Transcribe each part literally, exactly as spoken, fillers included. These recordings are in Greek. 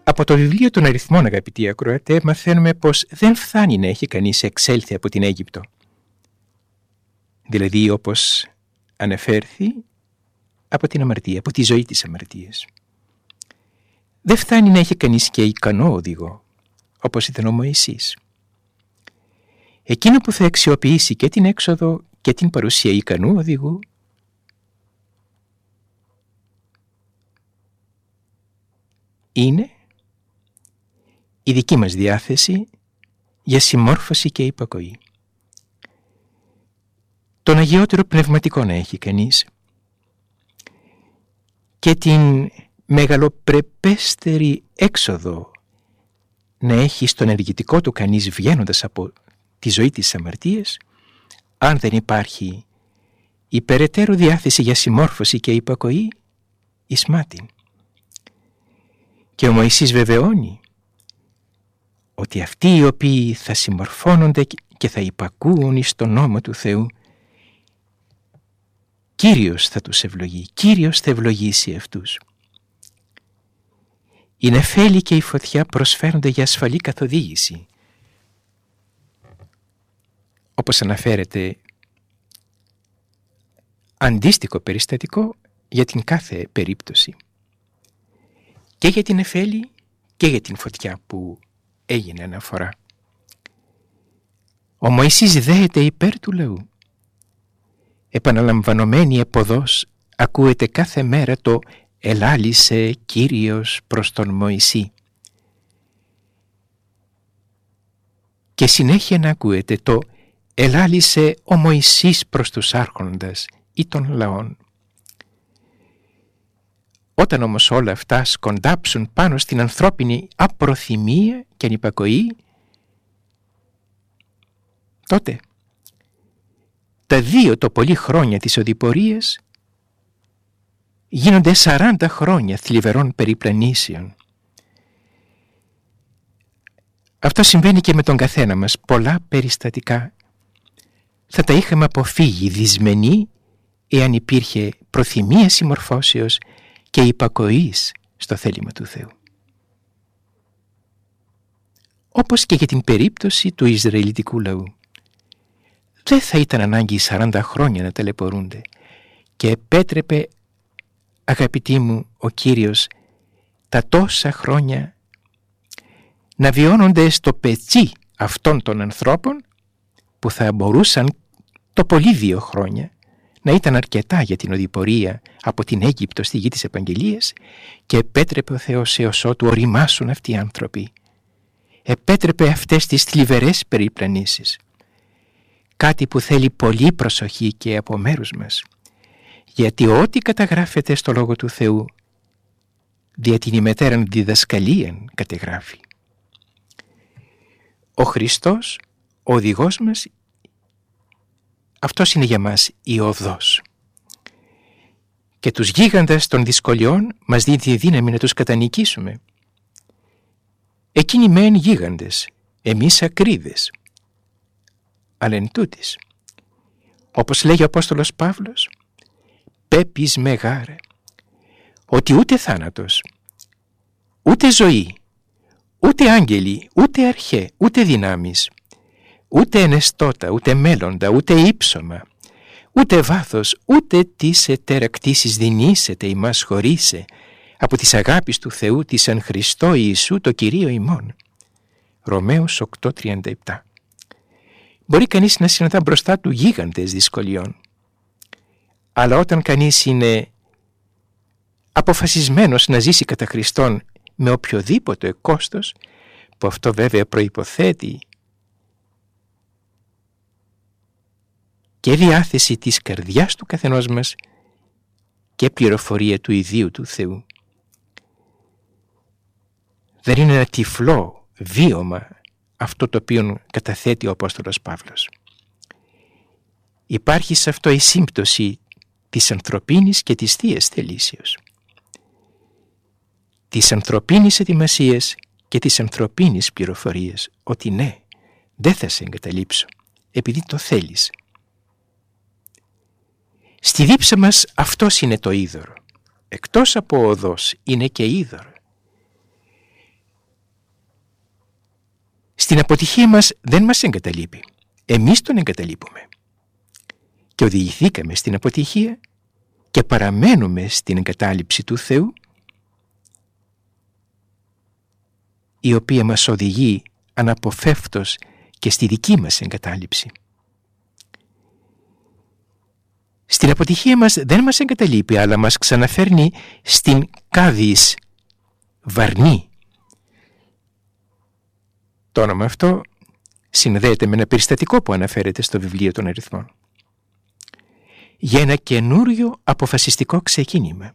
Από το βιβλίο των αριθμών, αγαπητοί ακροατέ, μαθαίνουμε πως δεν φτάνει να έχει κανείς εξέλθει από την Αίγυπτο. Δηλαδή, όπως αναφέρθη, από την αμαρτία, από τη ζωή της αμαρτίας. Δεν φτάνει να έχει κανείς και ικανό οδηγό, όπως ήταν ο Μωυσής. Εκείνο που θα αξιοποιήσει και την έξοδο και την παρουσία ικανού οδηγού είναι η δική μας διάθεση για συμμόρφωση και υπακοή. Τον αγιότερο πνευματικό να έχει κανείς και την μεγαλοπρεπέστερη έξοδο να έχει στον ενεργητικό του κανείς βγαίνοντας από τη ζωή της αμαρτίας, αν δεν υπάρχει η περαιτέρω διάθεση για συμμόρφωση και υπακοή, ισμάτιν. Και ο Μωυσής βεβαιώνει ότι αυτοί οι οποίοι θα συμμορφώνονται και θα υπακούουν εις τον νόμο του Θεού, Κύριος θα τους ευλογεί, Κύριος θα ευλογήσει αυτούς. Η νεφέλη και η φωτιά προσφέρονται για ασφαλή καθοδήγηση. Όπως αναφέρεται αντίστοιχο περιστατικό για την κάθε περίπτωση. Και για την νεφέλη και για την φωτιά που έγινε αναφορά. Ο Μωυσής δέεται υπέρ του λαού. Επαναλαμβανωμένη εποδός ακούεται κάθε μέρα το «Ελάλησε Κύριος προς τον Μωυσή». Και συνέχεια να ακούεται το «Ελάλησε ο Μωυσής προς τους άρχοντας» ή των λαών. Όταν όμως όλα αυτά σκοντάψουν πάνω στην ανθρώπινη απροθυμία και ανυπακοή, τότε τα δύο το πολύ χρόνια της οδηπορίας γίνονται σαράντα χρόνια θλιβερών περιπλανήσεων. Αυτό συμβαίνει και με τον καθένα μας. Πολλά περιστατικά θα τα είχαμε αποφύγει δυσμενή εάν υπήρχε προθυμία συμμορφώσεως και υπακοής στο θέλημα του Θεού. Όπως και για την περίπτωση του Ισραηλιτικού λαού. Δεν θα ήταν ανάγκη σαράντα χρόνια να ταλαιπωρούνται και επέτρεπε, αγαπητοί μου, ο Κύριος τα τόσα χρόνια να βιώνονται στο πετσί αυτών των ανθρώπων που θα μπορούσαν το πολύ δύο χρόνια να ήταν αρκετά για την οδηπορία από την Αίγυπτο στη γη της Επαγγελίας, και επέτρεπε ο Θεός έως ότου οριμάσουν αυτοί οι άνθρωποι. Επέτρεπε αυτές τις θλιβερές περιπλανήσεις. Κάτι που θέλει πολύ προσοχή και από μέρους μας, γιατί ό,τι καταγράφεται στο Λόγο του Θεού δια την ημετέραν διδασκαλίαν κατεγράφει. Ο Χριστός, ο οδηγός μας, αυτός είναι για μας η οδός. Και τους γίγαντες των δυσκολιών μας δίνει τη δύναμη να τους κατανικήσουμε. Εκείνοι μεν γίγαντες, εμείς ακρίδες. Αλλά εν τούτης, όπως λέγει ο Απόστολος Παύλος, πέπεις μεγάρε, ότι ούτε θάνατος, ούτε ζωή, ούτε άγγελοι, ούτε αρχέ, ούτε δυνάμεις, ούτε ενεστώτα, ούτε μέλλοντα, ούτε ύψωμα, ούτε βάθος, ούτε τις ετερακτήσεις δυνήσεται ημάς χωρίσε από τις αγάπης του Θεού της εν Χριστώ Ιησού το Κυρίο ημών. Ρωμαίους οκτώ τριάντα επτά. Μπορεί κανείς να συναντά μπροστά του γίγαντες δυσκολιών, αλλά όταν κανείς είναι αποφασισμένος να ζήσει κατά Χριστόν με οποιοδήποτε κόστος, που αυτό βέβαια προϋποθέτει και διάθεση της καρδιάς του καθενός μας και πληροφορία του ιδίου του Θεού. Δεν είναι ένα τυφλό βίωμα αυτό το οποίο καταθέτει ο Απόστολος Παύλος. Υπάρχει σε αυτό η σύμπτωση της ανθρωπίνης και της θείας θελήσεως, της ανθρωπίνης ετοιμασίας και της ανθρωπίνης πληροφορίας, ότι ναι, δεν θα σε εγκαταλείψω επειδή το θέλεις. Στη δίψα μας αυτός είναι το είδωρο. Εκτός από οδός είναι και είδωρο. Στην αποτυχία μας δεν μας εγκαταλείπει. Εμείς τον εγκαταλείπουμε. Και οδηγηθήκαμε στην αποτυχία και παραμένουμε στην εγκατάλειψη του Θεού, η οποία μας οδηγεί αναποφεύκτως και στη δική μας εγκατάλειψη. Στην αποτυχία μας δεν μας εγκαταλείπει, αλλά μας ξαναφέρνει στην κάδης βαρνή. Το όνομα αυτό συνδέεται με ένα περιστατικό που αναφέρεται στο βιβλίο των Αριθμών, για ένα καινούριο αποφασιστικό ξεκίνημα.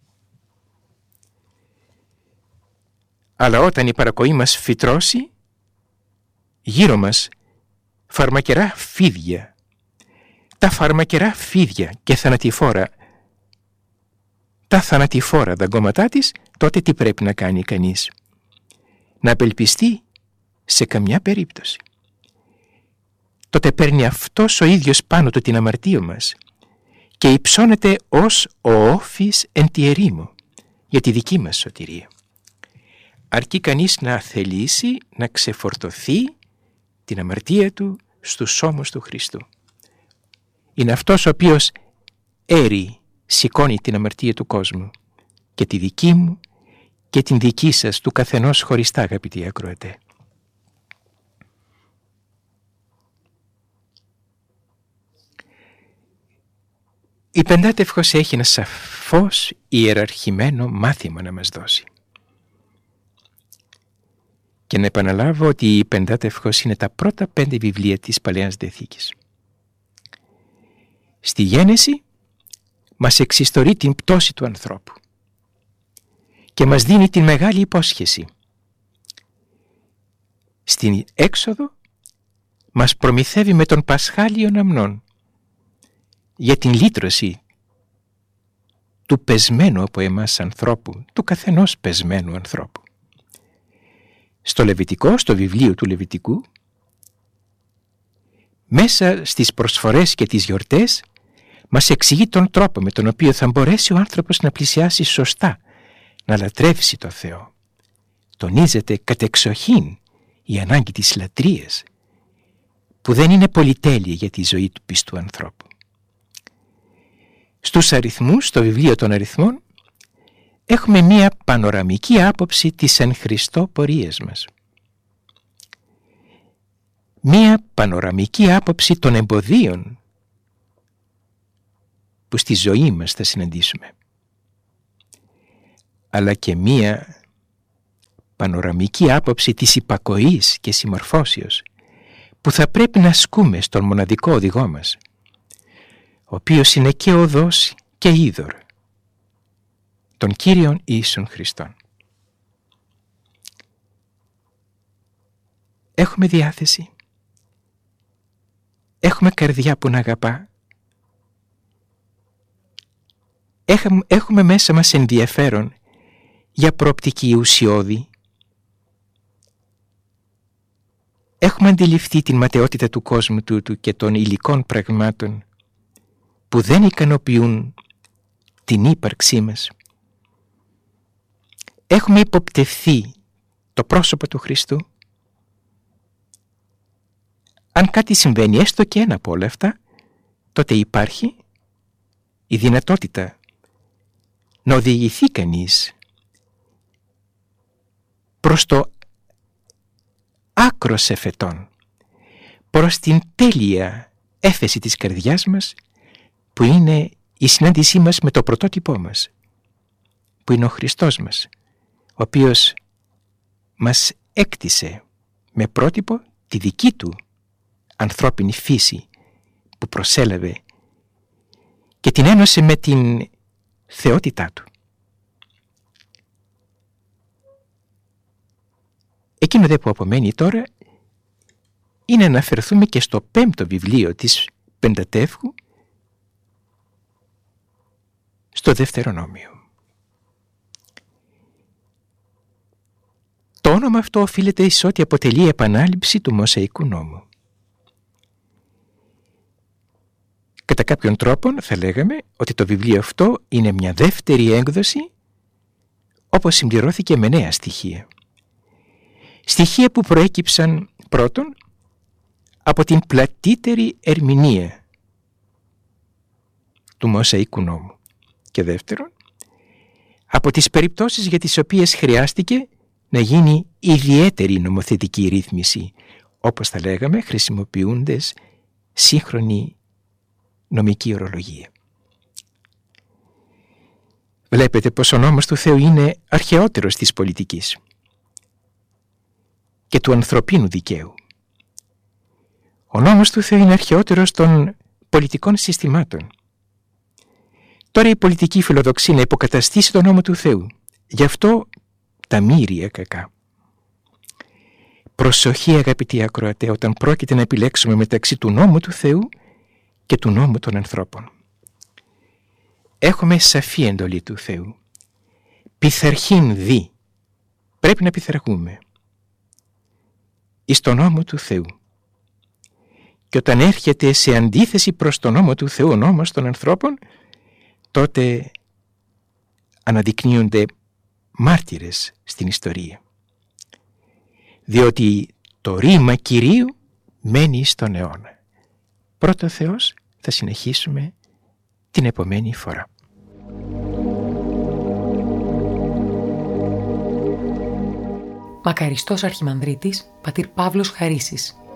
Αλλά όταν η παρακοή μας φυτρώσει, γύρω μας φαρμακερά φίδια, τα φαρμακερά φίδια και θανατηφόρα, τα θανατηφόρα δαγκώματά της, τότε τι πρέπει να κάνει κανείς? Να απελπιστεί σε καμιά περίπτωση. Τότε παίρνει αυτός ο ίδιος πάνω του την αμαρτία μας και υψώνεται ως ο όφης εν τη ερήμο για τη δική μας σωτηρία. Αρκεί κανείς να θελήσει να ξεφορτωθεί την αμαρτία του στους ώμους του Χριστού. Είναι αυτός ο οποίος έρει, σηκώνει την αμαρτία του κόσμου, και τη δική μου και την δική σας, του καθενός χωριστά, αγαπητοί ακροατέ. Η Πεντάτευχος έχει ένα σαφώς ιεραρχημένο μάθημα να μας δώσει. Και να επαναλάβω ότι η Πεντάτευχος είναι τα πρώτα πέντε βιβλία της Παλαιάς Διαθήκης. Στη Γένεση μας εξιστορεί την πτώση του ανθρώπου και μας δίνει την μεγάλη υπόσχεση. Στην Έξοδο μας προμηθεύει με τον Πασχάλιον αμνών για την λύτρωση του πεσμένου από εμάς ανθρώπου, του καθενός πεσμένου ανθρώπου. Στο Λεβιτικό, στο βιβλίο του Λεβιτικού, μέσα στις προσφορές και τις γιορτές, μας εξηγεί τον τρόπο με τον οποίο θα μπορέσει ο άνθρωπος να πλησιάσει σωστά, να λατρεύσει το Θεό. Τονίζεται κατεξοχήν η ανάγκη της λατρείας, που δεν είναι πολυτέλεια για τη ζωή του πιστού ανθρώπου. Στους αριθμούς, στο βιβλίο των Αριθμών, έχουμε μία πανοραμική άποψη της εν Χριστώ πορείας μας. Μία πανοραμική άποψη των εμποδίων που στη ζωή μας θα συναντήσουμε. Αλλά και μία πανοραμική άποψη της υπακοής και συμμορφώσεως που θα πρέπει να ασκούμε στον μοναδικό οδηγό μας, ο οποίος είναι και οδός και είδωρ, τον Κύριον Ιησούν Χριστόν. Έχουμε διάθεση, έχουμε καρδιά που να αγαπά, έχουμε μέσα μας ενδιαφέρον για προοπτική ουσιώδη, έχουμε αντιληφθεί την ματαιότητα του κόσμου τούτου και των υλικών πραγμάτων που δεν ικανοποιούν την ύπαρξή μας. Έχουμε υποπτευθεί το πρόσωπο του Χριστού. Αν κάτι συμβαίνει, έστω και ένα από όλα αυτά, τότε υπάρχει η δυνατότητα να οδηγηθεί κανείς προς το άκρος εφετών, προς την τέλεια έφεση της καρδιάς μας, που είναι η συνάντησή μας με το πρωτότυπό μας, που είναι ο Χριστός μας, ο οποίος μας έκτισε με πρότυπο τη δική του ανθρώπινη φύση που προσέλαβε και την ένωσε με την θεότητά του. Εκείνο δε που απομένει τώρα είναι να αναφερθούμε και στο πέμπτο βιβλίο της Πεντατεύχου, στο Δευτερονόμιο. Το όνομα αυτό οφείλεται εις ότι αποτελεί επανάληψη του Μωσαϊκού νόμου. Κατά κάποιον τρόπο θα λέγαμε ότι το βιβλίο αυτό είναι μια δεύτερη έκδοση, όπως συμπληρώθηκε με νέα στοιχεία. Στοιχεία που προέκυψαν πρώτον από την πλατύτερη ερμηνεία του Μωσαϊκού νόμου και δεύτερον από τις περιπτώσεις για τις οποίες χρειάστηκε να γίνει ιδιαίτερη νομοθετική ρύθμιση, όπως θα λέγαμε χρησιμοποιούντες σύγχρονη νομική ορολογία. Βλέπετε πως ο νόμος του Θεού είναι αρχαιότερος της πολιτικής και του ανθρωπίνου δικαίου. Ο νόμος του Θεού είναι αρχαιότερος των πολιτικών συστημάτων. Τώρα η πολιτική φιλοδοξεί να υποκαταστήσει τον νόμο του Θεού. Γι' αυτό τα μοίρια κακά. Προσοχή αγαπητοί ακροατέ όταν πρόκειται να επιλέξουμε μεταξύ του νόμου του Θεού και του νόμου των ανθρώπων. Έχουμε σαφή εντολή του Θεού. Πειθαρχήν δι. Πρέπει να πειθαρχούμε εις τον νόμο του Θεού. Και όταν έρχεται σε αντίθεση προς τον νόμο του Θεού ο νόμος των ανθρώπων, τότε αναδεικνύονται μάρτυρες στην ιστορία. Διότι το ρήμα Κυρίου μένει στον αιώνα. Πρώτο Θεός, θα συνεχίσουμε την επομένη φορά. Μακαριστός Αρχιμανδρίτης, πατήρ Παύλος Χαρίσης.